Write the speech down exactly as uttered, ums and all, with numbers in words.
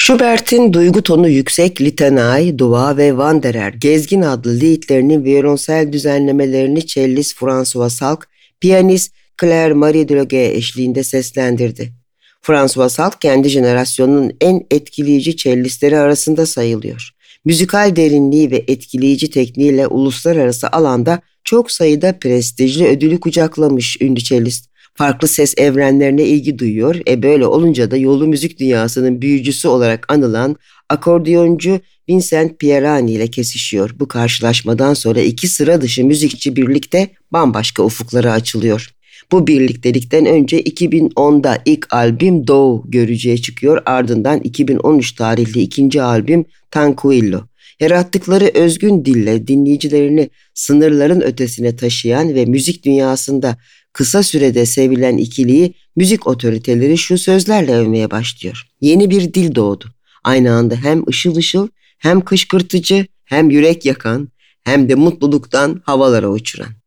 Schubert'in duygu tonu yüksek Litanei, Dua ve Wanderer, Gezgin adlı liedlerinin violonsel düzenlemelerini cellist François Salk, piyanist Claire Marie Deloguet eşliğinde seslendirdi. François Salk kendi jenerasyonunun en etkileyici cellistleri arasında sayılıyor. Müzikal derinliği ve etkileyici tekniğiyle uluslararası alanda çok sayıda prestijli ödülü kucaklamış ünlü cellist. Farklı ses evrenlerine ilgi duyuyor. E böyle olunca da yolu müzik dünyasının büyücüsü olarak anılan akordiyoncu Vincent Pierani ile kesişiyor. Bu karşılaşmadan sonra iki sıra dışı müzikçi birlikte bambaşka ufuklara açılıyor. Bu birliktelikten önce iki bin onda ilk albüm Doğu görücüye çıkıyor. Ardından iki bin on üç tarihli ikinci albüm Tranquillo. Yarattıkları özgün dille dinleyicilerini sınırların ötesine taşıyan ve müzik dünyasında kısa sürede sevilen ikiliyi müzik otoriteleri şu sözlerle övmeye başlıyor. Yeni bir dil doğdu. Aynı anda hem ışıl ışıl, hem kışkırtıcı, hem yürek yakan, hem de mutluluktan havalara uçuran.